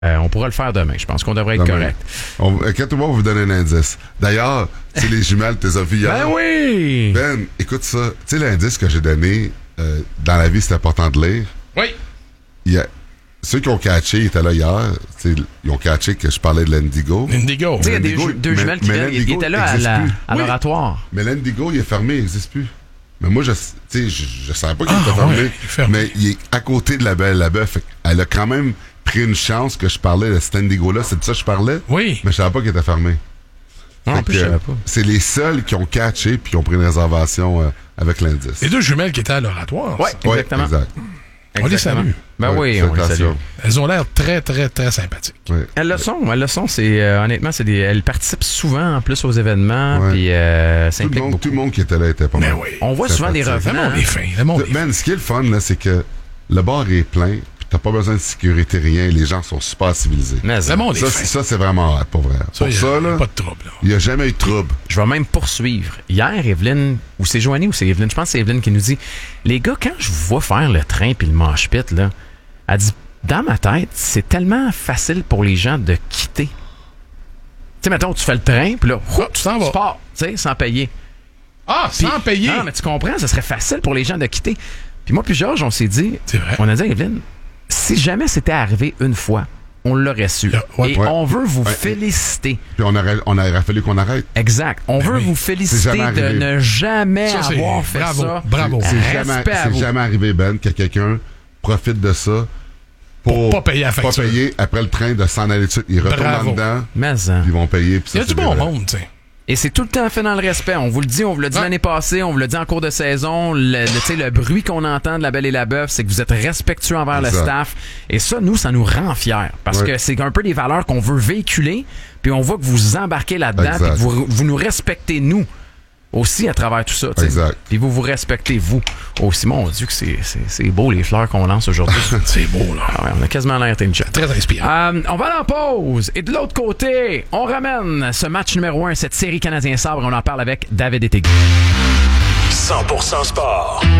On pourra le faire demain. Je pense qu'on devrait être correct. Inquiète-moi, on vous donne un indice. D'ailleurs, c'est les jumelles, t'es as vues hier. Ben oui! Ben, écoute ça. Tu sais, l'indice que j'ai donné, dans la vie, c'est important de lire. Oui. Il y a, ceux qui ont catché, ils étaient là hier. Ils ont catché que je parlais de l'Indigo. L'Indigo. Tu sais, il y a deux jumelles qui étaient là à l'oratoire. Mais l'Indigo, il est fermé, il n'existe plus. Mais moi, je savais pas qu'il était fermé. Mais il est à côté de la Belle et la Bœuf. Elle a quand même pris une chance que je parlais de cet Indigo-là. C'est de ça que je parlais? Oui. Mais je savais pas qu'il était fermé. Non, en plus, je savais pas. C'est les seuls qui ont catché puis qui ont pris une réservation avec l'indice. Les deux jumelles qui étaient à l'oratoire. Oui, exactement. Exact. On les salue. Ben oui, on les salue. Elles ont l'air très, très, très sympathiques. Oui. Elles le sont. Honnêtement, elles participent souvent en plus aux événements. Puis s'impliquent beaucoup. Tout le monde qui était là était pas mal. Oui. On voit souvent des revenants. Le monde est fin. Man, ce qui est le fun, là, c'est que le bar est plein. T'as pas besoin de sécurité, rien. Les gens sont super civilisés. Mais le monde est fin. Ça, c'est vraiment hâte, pour vrai. Ça, pour ça, là, pas de trouble. Il n'y a jamais eu de trouble. Je vais même poursuivre. Hier, Evelyne, ou c'est Joanie ou c'est Evelyne, je pense que c'est Evelyne qui nous dit, les gars, quand je vous vois faire le train puis le manche-pit, là, elle dit, dans ma tête, c'est tellement facile pour les gens de quitter. Tu sais, mettons, tu fais le train, puis là, tu t'en vas. Tu pars, tu sais, sans payer. Ah, sans payer? Non, mais tu comprends, ce serait facile pour les gens de quitter. Puis moi puis Georges, on s'est dit, c'est vrai. On a dit à Evelyne, si jamais c'était arrivé une fois, on l'aurait su. On veut vous féliciter. Puis on aurait fallu qu'on arrête. Exact. On veut vous féliciter de ne jamais avoir fait ça. Bravo. C'est jamais arrivé, Ben, que quelqu'un profite de ça pour pas payer la facture. Pas payer après le train de s'en aller dessus. Ils retournent en dedans. Mais puis ils vont payer. Puis il y a du bon monde, tu sais. Et c'est tout le temps fait dans le respect. On vous le dit, l'année passée, on vous l'a dit en cours de saison. Le bruit qu'on entend de la Belle et la Bœuf, c'est que vous êtes respectueux envers le staff. Et ça, ça nous rend fiers. Parce que c'est un peu des valeurs qu'on veut véhiculer. Puis on voit que vous embarquez là-dedans. Puis que vous nous respectez, nous, aussi, à travers tout ça. Exact. Puis vous respectez, vous. Aussi, mon Dieu, que c'est beau, les fleurs qu'on lance aujourd'hui. C'est beau, là. Ah ouais, on a quasiment l'air intelligent. Très inspirant. On va à la pause. Et de l'autre côté, on ramène ce match numéro 1, cette série Canadien Sabre. On en parle avec David Etegu. 100% sport.